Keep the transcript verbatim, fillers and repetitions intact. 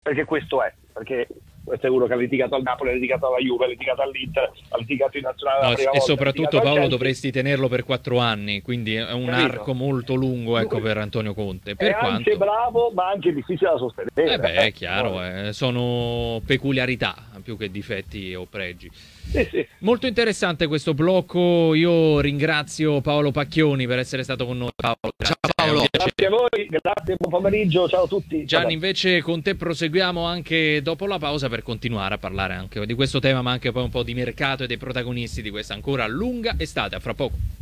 perché questo è, perché questo è uno che ha litigato al Napoli, ha litigato alla Juve, ha litigato all'Inter, ha litigato in nazionale No, la prima e volta, soprattutto Paolo dovresti tenerlo per quattro anni, quindi è un Capito? arco molto lungo, ecco, Lui per Antonio Conte. è Per anche quanto... bravo, ma anche difficile da sostenere. Eh beh, è Eh, chiaro, eh, sono peculiarità più che difetti o pregi. Sì, sì. Molto interessante questo blocco. Io ringrazio Paolo Pacchioni per essere stato con noi. Paolo, grazie. Ciao Paolo. Grazie a voi, grazie, buon pomeriggio, ciao a tutti. Gianni, invece con te proseguiamo anche dopo la pausa per continuare a parlare anche di questo tema, ma anche poi un po' di mercato e dei protagonisti di questa ancora lunga estate. A fra poco.